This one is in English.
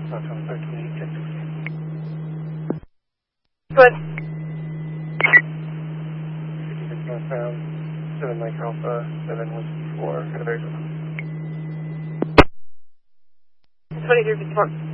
Good. 7 Mike Alpha, 7 Whiskey 4, Conversion. 2354.